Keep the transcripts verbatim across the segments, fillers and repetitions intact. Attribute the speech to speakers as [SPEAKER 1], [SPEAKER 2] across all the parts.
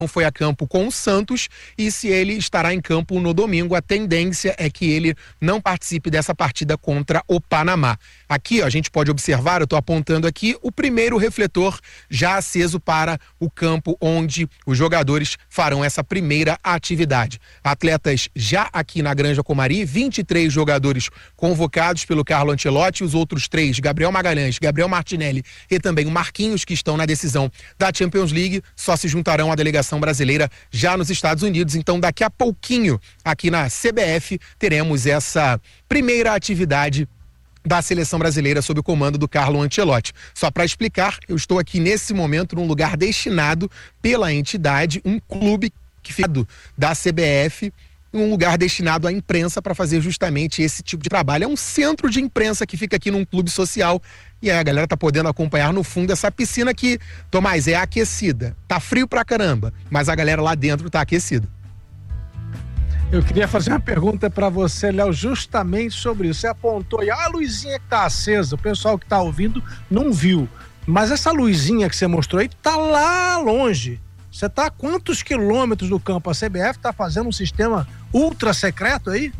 [SPEAKER 1] foi a campo com o Santos, e se ele estará em campo no domingo, a tendência é que ele não participe dessa partida contra o Panamá. Aqui, ó, a gente pode observar, eu estou apontando aqui, o primeiro refletor já aceso para o campo onde os jogadores farão essa primeira atividade. Atletas já aqui na Granja Comari, vinte e três jogadores convocados pelo Carlo Ancelotti, os outros três, Gabriel Magalhães, Gabriel Martinelli e também o Marquinhos, que estão na decisão da Champions League, só se juntarão à delegação brasileira já nos Estados Unidos. Então, daqui a pouquinho, aqui na C B F, teremos essa primeira atividade da seleção brasileira sob o comando do Carlo Ancelotti. Só para explicar, eu estou aqui nesse momento num lugar destinado pela entidade, um clube que fica da C B F, um lugar destinado à imprensa para fazer justamente esse tipo de trabalho. É um centro de imprensa que fica aqui num clube social, e aí a galera tá podendo acompanhar no fundo essa piscina que, Tomás, é aquecida. Tá frio pra caramba, mas a galera lá dentro tá aquecida.
[SPEAKER 2] Eu queria fazer uma pergunta para você, Léo, justamente sobre isso. Você apontou aí, ah, a luzinha que tá acesa, o pessoal que tá ouvindo não viu. Mas essa luzinha que você mostrou aí tá lá longe. Você tá a quantos quilômetros do campo? A C B F tá fazendo um sistema ultra secreto aí?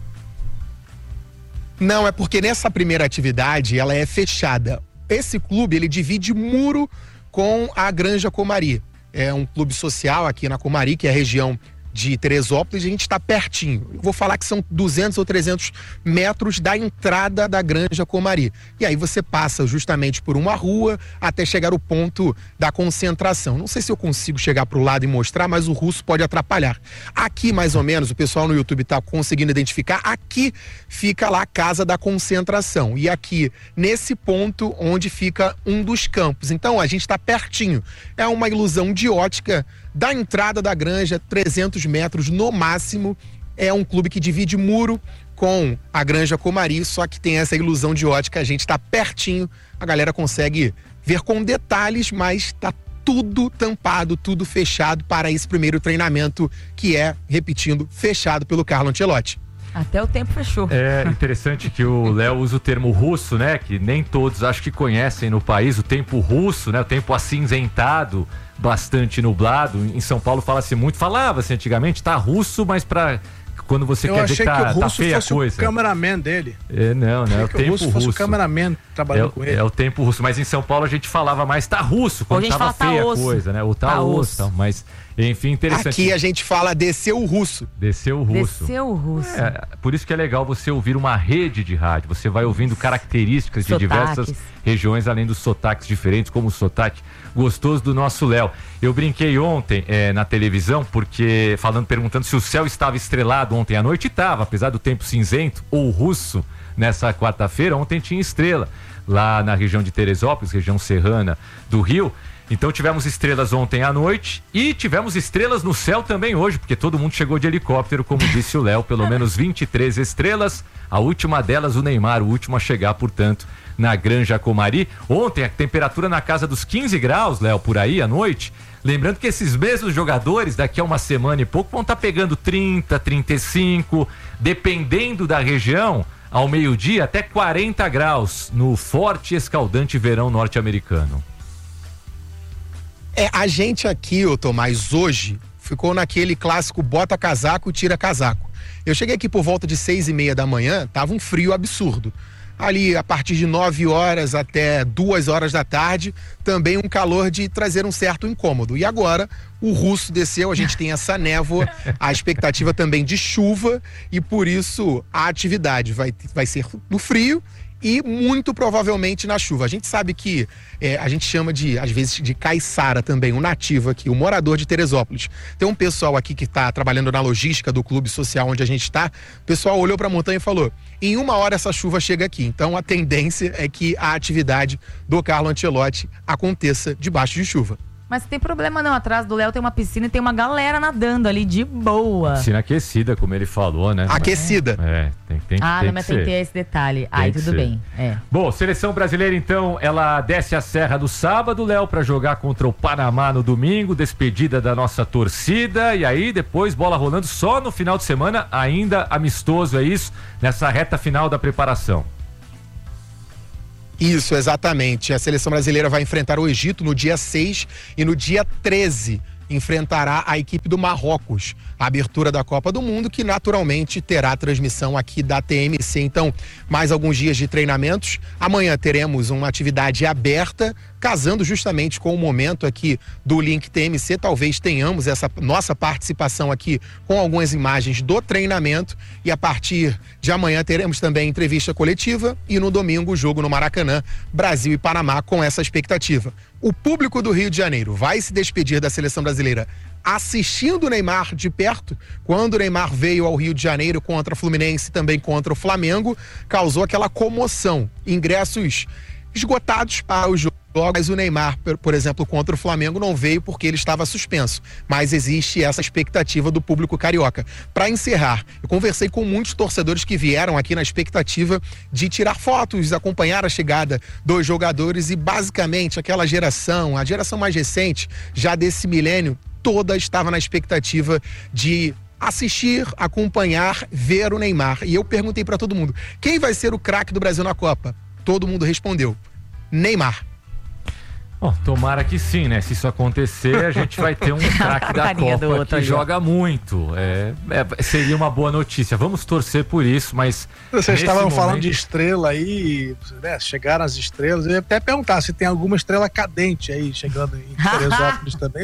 [SPEAKER 1] Não, é porque nessa primeira atividade ela é fechada. Esse clube, ele divide muro com a Granja Comari. É um clube social aqui na Comari, que é a região de Teresópolis, a gente está pertinho. Eu vou falar que são duzentos ou trezentos metros da entrada da Granja Comari. E aí você passa justamente por uma rua até chegar ao ponto da concentração. Não sei se eu consigo chegar para o lado e mostrar, mas o russo pode atrapalhar. Aqui, mais ou menos, o pessoal no YouTube está conseguindo identificar, aqui fica lá a casa da concentração. E aqui, nesse ponto, onde fica um dos campos. Então, a gente está pertinho. É uma ilusão de ótica da entrada da Granja, trezentos metros no máximo. É um clube que divide muro com a Granja Comari, só que tem essa ilusão de ótica, a gente está pertinho, a galera consegue ver com detalhes, mas está tudo tampado, tudo fechado para esse primeiro treinamento, que é, repetindo, fechado pelo Carlo Ancelotti.
[SPEAKER 3] Até o tempo fechou.
[SPEAKER 4] É interessante que o Léo usa o termo russo, né? Que nem todos acho que conhecem no país, o tempo russo, né? O tempo acinzentado, bastante nublado. Em São Paulo fala-se muito, falava-se antigamente, tá russo, mas para quando você
[SPEAKER 2] eu
[SPEAKER 4] quer dizer que tá,
[SPEAKER 2] que o russo
[SPEAKER 4] tá feia a coisa.
[SPEAKER 2] O cameraman dele.
[SPEAKER 4] É, não, não, é o
[SPEAKER 2] que
[SPEAKER 4] tempo
[SPEAKER 2] o russo.
[SPEAKER 4] russo.
[SPEAKER 2] Fosse o cameraman trabalhando
[SPEAKER 4] é,
[SPEAKER 2] com ele.
[SPEAKER 4] É o tempo russo, mas em São Paulo a gente falava mais tá russo, quando tava feia a coisa, né? Ou tá, tá osso, tal, mas enfim, interessante.
[SPEAKER 1] Aqui a gente fala desceu o russo.
[SPEAKER 4] Desceu o russo.
[SPEAKER 3] Desceu o russo.
[SPEAKER 4] É, por isso que é legal você ouvir uma rede de rádio. Você vai ouvindo características de sotaques. Diversas regiões, além dos sotaques diferentes, como o sotaque gostoso do nosso Léo. Eu brinquei ontem é, na televisão, porque falando, perguntando se o céu estava estrelado ontem à noite, e estava, apesar do tempo cinzento ou russo nessa quarta-feira, ontem tinha estrela lá na região de Teresópolis, região serrana do Rio. Então tivemos estrelas ontem à noite e tivemos estrelas no céu também hoje, porque todo mundo chegou de helicóptero, como disse o Léo, pelo menos vinte e três estrelas, a última delas o Neymar, o último a chegar, portanto, na Granja Comari. Ontem a temperatura na casa dos quinze graus, Léo, por aí à noite. Lembrando que esses mesmos jogadores daqui a uma semana e pouco vão estar pegando trinta, trinta e cinco, dependendo da região, ao meio-dia até quarenta graus no forte e escaldante verão norte-americano.
[SPEAKER 1] É, a gente aqui, ô Tomás, hoje ficou naquele clássico bota casaco, tira casaco. Eu cheguei aqui por volta de seis e meia da manhã, tava um frio absurdo. Ali, a partir de nove horas até duas horas da tarde, também um calor de trazer um certo incômodo. E agora, o russo desceu, a gente tem essa névoa, a expectativa também de chuva, e por isso a atividade vai, vai ser no frio e muito provavelmente na chuva. A gente sabe que é, a gente chama de, às vezes, de caiçara também, um nativo aqui, um morador de Teresópolis. Tem um pessoal aqui que está trabalhando na logística do clube social onde a gente está. O pessoal olhou para a montanha e falou: em uma hora essa chuva chega aqui. Então a tendência é que a atividade do Carlo Ancelotti aconteça debaixo de chuva.
[SPEAKER 3] Mas tem problema não, atrás do Léo tem uma piscina e tem uma galera nadando ali de boa.
[SPEAKER 4] Piscina aquecida, como ele falou, né?
[SPEAKER 1] Aquecida.
[SPEAKER 4] É, tem, tem,
[SPEAKER 3] ah,
[SPEAKER 4] tem
[SPEAKER 3] não, mas
[SPEAKER 4] que
[SPEAKER 3] tem que
[SPEAKER 4] ser.
[SPEAKER 3] ter esse detalhe. Aí tudo
[SPEAKER 4] ser.
[SPEAKER 3] bem. É.
[SPEAKER 4] Bom, seleção brasileira então, ela desce a serra do sábado, Léo, para jogar contra o Panamá no domingo, despedida da nossa torcida, e aí depois bola rolando só no final de semana, ainda amistoso, é isso? Nessa reta final da preparação.
[SPEAKER 1] Isso, exatamente. A seleção brasileira vai enfrentar o Egito no dia seis e no dia treze. enfrentará a equipe do Marrocos. A abertura da Copa do Mundo, que naturalmente terá transmissão aqui da T M C. Então, mais alguns dias de treinamentos. Amanhã teremos uma atividade aberta, casando justamente com o momento aqui do Link T M C. Talvez tenhamos essa nossa participação aqui com algumas imagens do treinamento, e a partir de amanhã teremos também entrevista coletiva e no domingo o jogo no Maracanã, Brasil e Panamá, com essa expectativa. O público do Rio de Janeiro vai se despedir da seleção brasileira assistindo o Neymar de perto. Quando o Neymar veio ao Rio de Janeiro contra o Fluminense e também contra o Flamengo, causou aquela comoção. Ingressos esgotados para o jogo. Mas o Neymar, por exemplo, contra o Flamengo não veio porque ele estava suspenso. Mas existe essa expectativa do público carioca. Para encerrar, eu conversei com muitos torcedores que vieram aqui na expectativa de tirar fotos, acompanhar a chegada dos jogadores, e basicamente aquela geração, a geração mais recente, já desse milênio, toda estava na expectativa de assistir, acompanhar, ver o Neymar. E eu perguntei para todo mundo: quem vai ser o craque do Brasil na Copa? Todo mundo respondeu: Neymar.
[SPEAKER 4] Bom, tomara que sim, né? Se isso acontecer, a gente vai ter um craque da Copa que joga muito. É, é, seria uma boa notícia. Vamos torcer por isso, mas...
[SPEAKER 2] Vocês estavam momento... falando de estrela aí, né? Chegaram as estrelas. Eu ia até perguntar se tem alguma estrela cadente aí, chegando em Teresópolis também.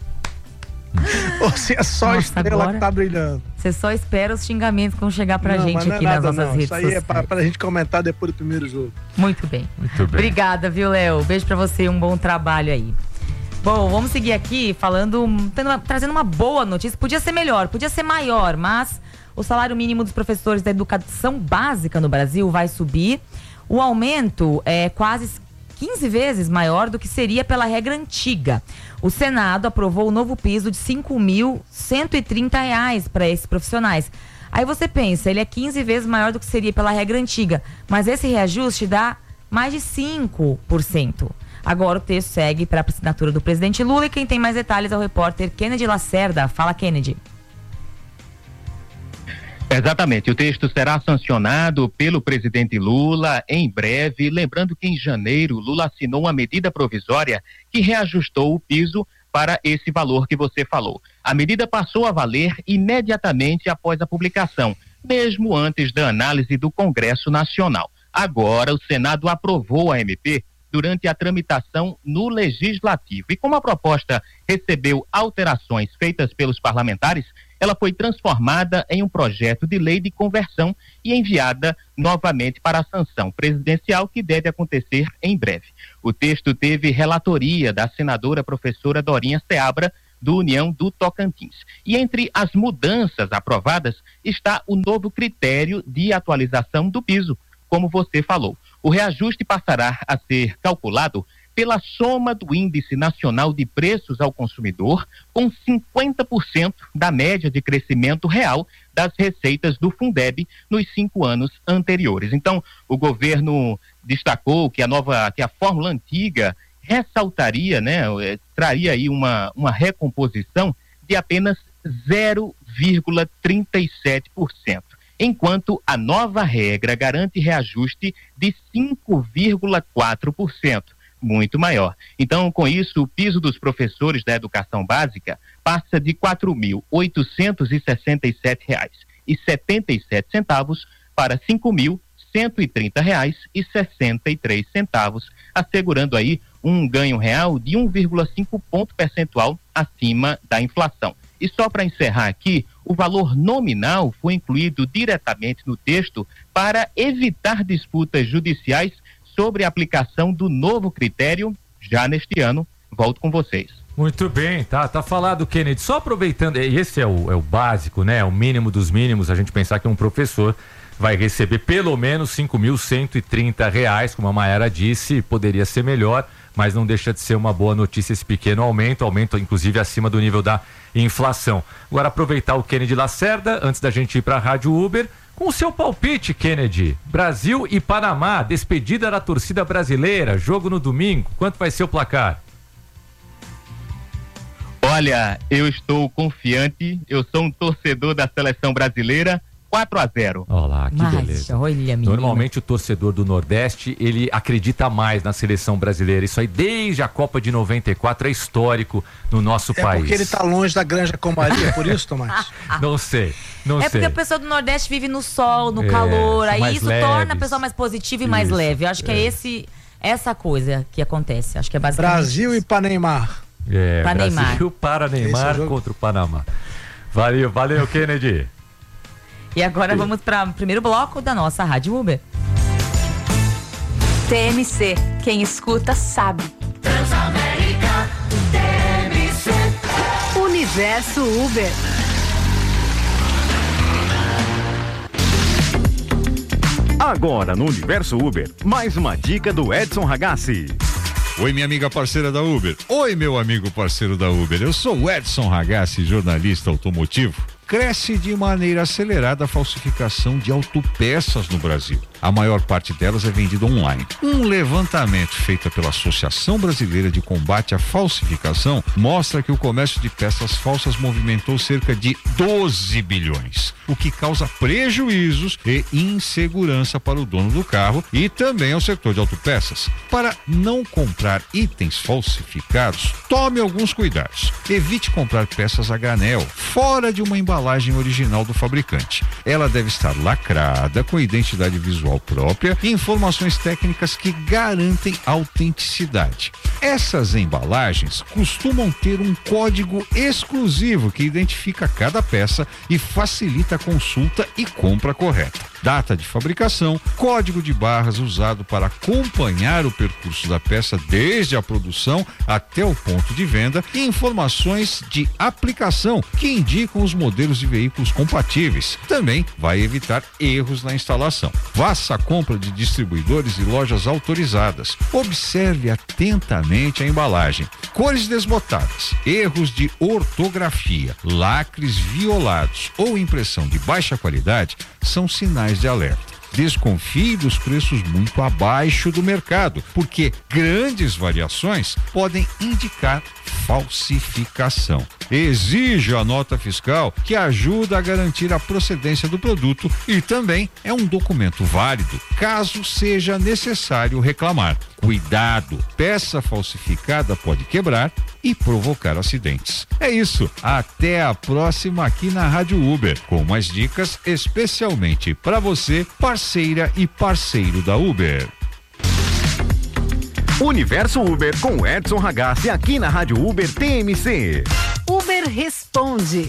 [SPEAKER 2] Ou se é só Nossa, a estrela agora, que tá brilhando.
[SPEAKER 3] Você só espera os xingamentos que vão chegar pra
[SPEAKER 2] não,
[SPEAKER 3] gente aqui
[SPEAKER 2] é nada,
[SPEAKER 3] nas nossas
[SPEAKER 2] não.
[SPEAKER 3] redes
[SPEAKER 2] Isso aí
[SPEAKER 3] sociais.
[SPEAKER 2] é pra, pra gente comentar depois do primeiro jogo.
[SPEAKER 3] Muito bem.
[SPEAKER 4] Muito bem.
[SPEAKER 3] Obrigada, viu, Léo? Beijo pra você, um bom trabalho aí. Bom, vamos seguir aqui falando, tendo, trazendo uma boa notícia. Podia ser melhor, podia ser maior, mas o salário mínimo dos professores da educação básica no Brasil vai subir. O aumento é quase quinze vezes maior do que seria pela regra antiga. O Senado aprovou o novo piso de cinco mil cento e trinta reais para esses profissionais. Aí você pensa, ele é quinze vezes maior do que seria pela regra antiga, mas esse reajuste dá mais de cinco por cento. Agora o texto segue para a assinatura do presidente Lula, e quem tem mais detalhes é o repórter Kennedy Lacerda. Fala, Kennedy.
[SPEAKER 5] Exatamente, o texto será sancionado pelo presidente Lula em breve, lembrando que em janeiro Lula assinou uma medida provisória que reajustou o piso para esse valor que você falou. A medida passou a valer imediatamente após a publicação, mesmo antes da análise do Congresso Nacional. Agora o Senado aprovou a M P durante a tramitação no Legislativo, e como a proposta recebeu alterações feitas pelos parlamentares, ela foi transformada em um projeto de lei de conversão e enviada novamente para a sanção presidencial, que deve acontecer em breve. O texto teve relatoria da senadora professora Dorinha Seabra, do União do Tocantins. E entre as mudanças aprovadas está o novo critério de atualização do piso, como você falou. O reajuste passará a ser calculado pela soma do Índice Nacional de Preços ao Consumidor, com cinquenta por cento da média de crescimento real das receitas do Fundeb nos cinco anos anteriores. Então, o governo destacou que a nova, que a fórmula antiga ressaltaria, né, traria aí uma, uma recomposição de apenas zero vírgula trinta e sete por cento. Enquanto a nova regra garante reajuste de cinco vírgula quatro por cento, muito maior. Então, com isso, o piso dos professores da educação básica passa de quatro mil oitocentos e sessenta e sete reais e setenta e sete centavos para cinco mil cento e trinta reais e sessenta e três centavos, assegurando aí um ganho real de um vírgula cinco ponto percentual acima da inflação. E só para encerrar aqui, o valor nominal foi incluído diretamente no texto para evitar disputas judiciais sobre a aplicação do novo critério já neste ano. Volto com vocês.
[SPEAKER 4] Muito bem, tá, tá falado, Kennedy. Só aproveitando, esse é o, é o básico, né? O mínimo dos mínimos, a gente pensar que um professor vai receber pelo menos cinco mil cento e trinta reais, como a Mayara disse, poderia ser melhor, mas não deixa de ser uma boa notícia esse pequeno aumento, aumento inclusive acima do nível da inflação. Agora aproveitar o Kennedy Lacerda, antes da gente ir para a Rádio Uber, com o seu palpite, Kennedy. Brasil e Panamá, despedida da torcida brasileira, jogo no domingo, quanto vai ser o placar?
[SPEAKER 5] Olha, eu estou confiante, eu sou um torcedor da seleção brasileira, quatro a zero.
[SPEAKER 4] Olha lá, que
[SPEAKER 3] Mas,
[SPEAKER 4] beleza.
[SPEAKER 3] olha,
[SPEAKER 4] Normalmente o torcedor do Nordeste, ele acredita mais na seleção brasileira. Isso aí desde a Copa de noventa e quatro é histórico no nosso
[SPEAKER 2] é
[SPEAKER 4] país.
[SPEAKER 2] É porque ele tá longe da Granja Comaria, por isso, Tomás?
[SPEAKER 4] Não sei, não
[SPEAKER 3] é
[SPEAKER 4] sei.
[SPEAKER 3] porque a pessoa do Nordeste vive no sol, no
[SPEAKER 4] É,
[SPEAKER 3] calor, aí
[SPEAKER 4] mais
[SPEAKER 3] isso
[SPEAKER 4] leves.
[SPEAKER 3] torna a pessoa mais positiva e mais
[SPEAKER 4] Isso,
[SPEAKER 3] leve. Eu acho que é,
[SPEAKER 4] é
[SPEAKER 3] esse, essa coisa que acontece. Acho que é basicamente
[SPEAKER 2] Brasil
[SPEAKER 3] isso.
[SPEAKER 2] e Paneimar.
[SPEAKER 4] É,
[SPEAKER 3] Para
[SPEAKER 4] Brasil
[SPEAKER 3] Neymar.
[SPEAKER 4] para Neymar
[SPEAKER 2] Esse é o
[SPEAKER 4] contra o Panamá. Valeu, valeu, Kennedy.
[SPEAKER 3] E agora vamos para o primeiro bloco da nossa Rádio Uber.
[SPEAKER 6] T M C, quem escuta sabe.
[SPEAKER 7] Transamérica, T M C.
[SPEAKER 6] Universo Uber.
[SPEAKER 8] Agora no Universo Uber, mais uma dica do Edson Ragazzi.
[SPEAKER 9] Oi, minha amiga parceira da Uber. Oi, meu amigo parceiro da Uber. Eu sou o Edson Ragazzi, jornalista automotivo. Cresce de maneira acelerada a falsificação de autopeças no Brasil. A maior parte delas é vendida online. Um levantamento feito pela Associação Brasileira de Combate à Falsificação mostra que o comércio de peças falsas movimentou cerca de doze bilhões, o que causa prejuízos e insegurança para o dono do carro e também ao setor de autopeças. Para não comprar itens falsificados, tome alguns cuidados. Evite comprar peças a granel, fora de uma embalagem original do fabricante. Ela deve estar lacrada, com identidade visual própria e informações técnicas que garantem autenticidade. Essas embalagens costumam ter um código exclusivo que identifica cada peça e facilita a consulta e compra correta. Data de fabricação, código de barras usado para acompanhar o percurso da peça desde a produção até o ponto de venda e informações de aplicação que indicam os modelos de veículos compatíveis. Também vai evitar erros na instalação. Faça a compra de distribuidores e lojas autorizadas. Observe atentamente a embalagem. Cores desbotadas, erros de ortografia, lacres violados ou impressão de baixa qualidade são sinais de alerta. Desconfie dos preços muito abaixo do mercado, porque grandes variações podem indicar falsificação. Exija a nota fiscal, que ajuda a garantir a procedência do produto e também é um documento válido, caso seja necessário reclamar. Cuidado, peça falsificada pode quebrar e provocar acidentes. É isso, até a próxima aqui na Rádio Uber, com mais dicas especialmente para você, parceira e parceiro da Uber.
[SPEAKER 8] Universo Uber com Edson Ragazzi aqui na Rádio Uber T M C.
[SPEAKER 6] Uber responde.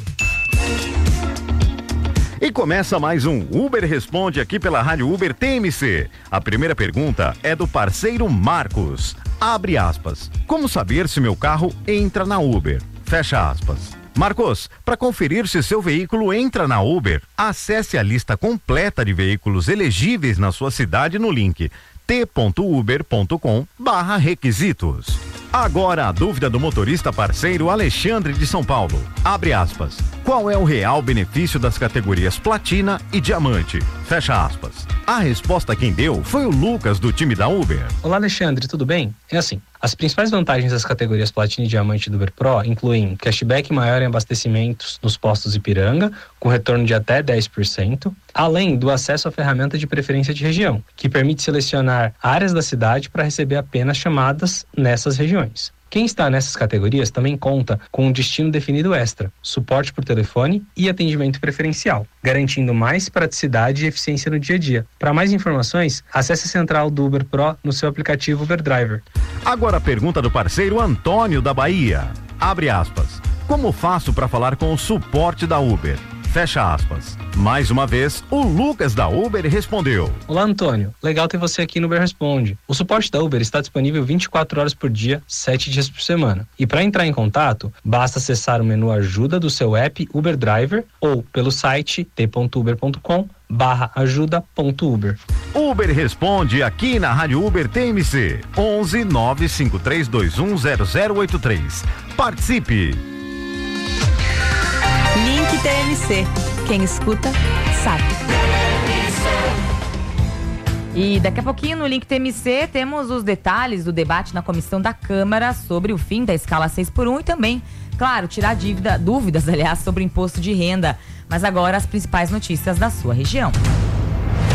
[SPEAKER 8] E começa mais um Uber Responde aqui pela Rádio Uber T M C. A primeira pergunta é do parceiro Marcos. Abre aspas. Como saber se meu carro entra na Uber? Fecha aspas. Marcos, para conferir se seu veículo entra na Uber, acesse a lista completa de veículos elegíveis na sua cidade no link t ponto uber ponto com barra requisitos. Agora a dúvida do motorista parceiro Alexandre de São Paulo. Abre aspas. Qual é o real benefício das categorias Platina e Diamante? Fecha aspas. A resposta quem deu foi o Lucas do time da Uber.
[SPEAKER 10] Olá Alexandre, tudo bem? É assim, as principais vantagens das categorias Platina e Diamante do Uber Pro incluem cashback maior em abastecimentos nos postos Ipiranga, com retorno de até dez por cento, além do acesso à ferramenta de preferência de região, que permite selecionar áreas da cidade para receber apenas chamadas nessas regiões. Quem está nessas categorias também conta com um destino definido extra, suporte por telefone e atendimento preferencial, garantindo mais praticidade e eficiência no dia a dia. Para mais informações, acesse a central do Uber Pro no seu aplicativo Uber Driver.
[SPEAKER 8] Agora a pergunta do parceiro Antônio da Bahia. Abre aspas. Como faço para falar com o suporte da Uber? Fecha aspas. Mais uma vez, o Lucas da Uber respondeu.
[SPEAKER 10] Olá Antônio, legal ter você aqui no Uber Responde. O suporte da Uber está disponível vinte e quatro horas por dia, sete dias por semana. E para entrar em contato, basta acessar o menu Ajuda do seu app Uber Driver ou pelo site t ponto uber ponto com barra ajuda ponto uber.
[SPEAKER 8] Uber Responde aqui na Rádio Uber T M C. onze nove cinco três dois um zero zero oito três. Participe!
[SPEAKER 6] Link T M C. Quem escuta, sabe.
[SPEAKER 3] E daqui a pouquinho no Link T M C temos os detalhes do debate na comissão da Câmara sobre o fim da escala seis por um e também, claro, tirar dívida, dúvidas, aliás, sobre o imposto de renda Mas agora as principais notícias da sua região.